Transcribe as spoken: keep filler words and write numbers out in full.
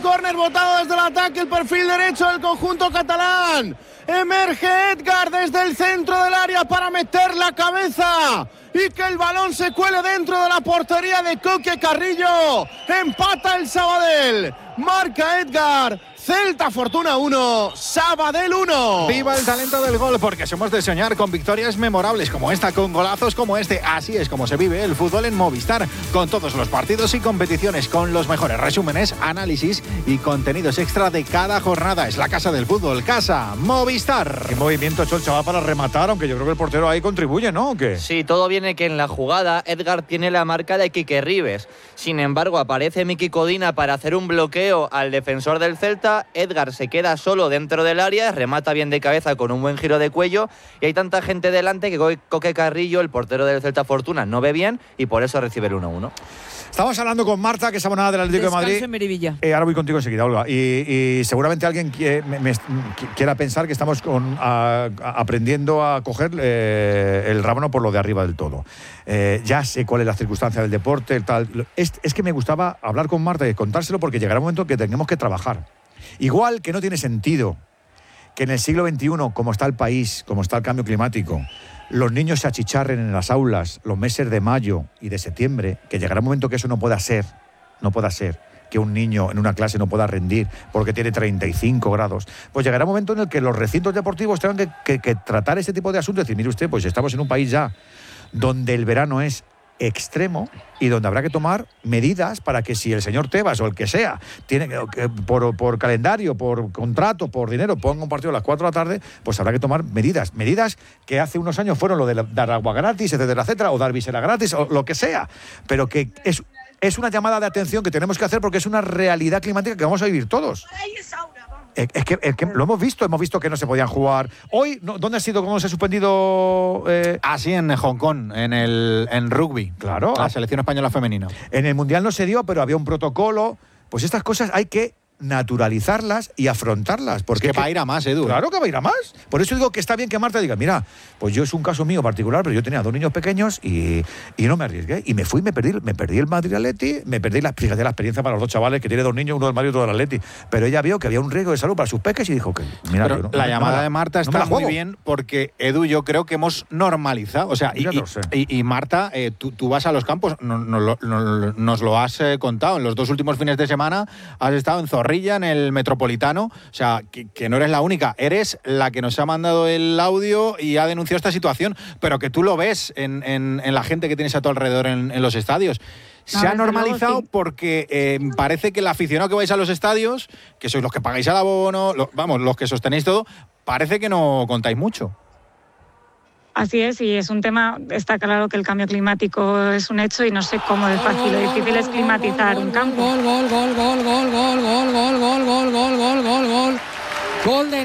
córner botado desde el ataque, el perfil derecho del conjunto catalán. Emerge Edgar desde el centro del área para meter la cabeza y que el balón se cuele dentro de la portería de Coque Carrillo. Empata el Sabadell. Marca Edgar. Celta Fortuna uno, Sabadell uno. Viva el talento del gol, porque somos de soñar con victorias memorables como esta, con golazos como este. Así es como se vive el fútbol en Movistar, con todos los partidos y competiciones, con los mejores resúmenes, análisis y contenidos extra de cada jornada. Es la casa del fútbol, Casa Movistar. ¿Qué movimiento ha hecho el chaval para rematar? Aunque yo creo que el portero ahí contribuye, ¿no? ¿O qué? Sí, todo viene que en la jugada Edgar tiene la marca de Quique Ribes. Sin embargo, aparece Miki Codina para hacer un bloqueo al defensor del Celta. Edgar se queda solo dentro del área, remata bien de cabeza con un buen giro de cuello y hay tanta gente delante que Coque Carrillo, el portero del Celta Fortuna, no ve bien y por eso recibe el uno uno. Estamos hablando con Marta, que es abonada del Atlético Descanso de Madrid. en Merivilla. Eh, ahora voy contigo enseguida, Olga. Y, y seguramente alguien quiere, me, me, quiera pensar que estamos con, a, a, aprendiendo a coger eh, el rábano por lo de arriba del todo. Eh, ya sé cuál es la circunstancia del deporte, tal. Es, es que me gustaba hablar con Marta y contárselo porque llegará un momento que tengamos que trabajar. Igual que no tiene sentido que en el siglo veintiuno, como está el país, como está el cambio climático, los niños se achicharren en las aulas los meses de mayo y de septiembre, que llegará un momento que eso no pueda ser, no pueda ser, que un niño en una clase no pueda rendir porque tiene treinta y cinco grados, pues llegará un momento en el que los recintos deportivos tengan que, que, que tratar ese tipo de asuntos. Es decir, mire usted, pues estamos en un país ya donde el verano es extremo y donde habrá que tomar medidas para que si el señor Tebas o el que sea tiene que, por, por calendario, por contrato, por dinero, ponga un partido a las cuatro de la tarde, pues habrá que tomar medidas, medidas que hace unos años fueron lo de dar agua gratis, etcétera, etcétera, o dar visera gratis, o lo que sea, pero que es, es una llamada de atención que tenemos que hacer porque es una realidad climática que vamos a vivir todos. Es que, es que lo hemos visto, hemos visto que no se podían jugar. Hoy, ¿dónde ha sido? ¿Cómo se ha suspendido? Eh? Así en Hong Kong, en el en rugby. Claro. La selección española femenina. En el Mundial no se dio, pero había un protocolo. Pues estas cosas hay que naturalizarlas y afrontarlas. Porque es que, que va a ir a más, Edu. Claro que va a ir a más. Por eso digo que está bien que Marta diga, mira, pues yo es un caso mío particular, pero yo tenía dos niños pequeños y, y no me arriesgué. Y me fui, me perdí, me perdí el Madrid-Atleti, me perdí la, fíjate, la experiencia para los dos chavales que tiene dos niños, uno del Madrid y otro del Atleti. Pero ella vio que había un riesgo de salud para sus peques y dijo que, mira, pero yo no, la no, llamada no, de Marta está no muy bien porque, Edu, yo creo que hemos normalizado. O sea, y, y, y, y Marta, eh, tú, tú vas a los campos, no, no, no, no, nos lo has eh, contado, en los dos últimos fines de semana has estado en Zorrilla, en el Metropolitano, o sea, que, que no eres la única, eres la que nos ha mandado el audio y ha denunciado esta situación, pero que tú lo ves en, en, en la gente que tienes a tu alrededor en, en los estadios. Se no, ha normalizado luego, sí. porque eh, parece que el aficionado que vais a los estadios, que sois los que pagáis el abono, lo, vamos, los que sostenéis todo, parece que no contáis mucho. Así es, y es un tema, está claro que el cambio climático es un hecho y no sé cómo de fácil o difícil es climatizar un campo. Gol, gol, gol, gol, gol, gol, gol, gol, gol, gol, gol, gol, gol, gol, gol de